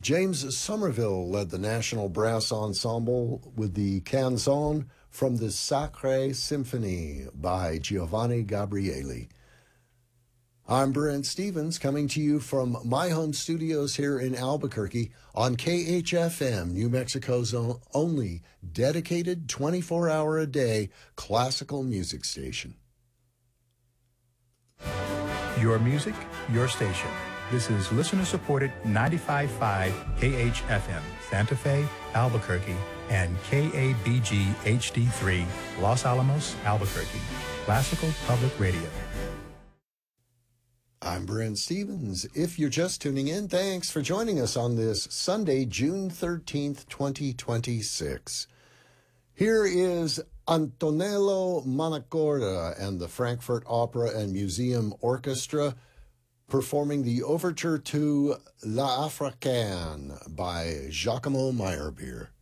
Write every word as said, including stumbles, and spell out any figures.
James Somerville led the National Brass Ensemble with the Canzone from the Sacre Symphony by Giovanni Gabrieli. I'm Brent Stevens, coming to you from my home studios here in Albuquerque on K H F M, New Mexico's only dedicated twenty-four hour a day classical music station. Your music, your station. This is listener-supported ninety-five point five K H F M, Santa Fe, Albuquerque, and K A B G H D three, Los Alamos, Albuquerque. Classical Public Radio. I'm Brent Stevens. If you're just tuning in, thanks for joining us on this Sunday, June thirteenth, twenty twenty-six. Here is Antonello Manacorda and the Frankfurt Opera and Museum Orchestra performing the overture to La Africaine by Giacomo Meyerbeer.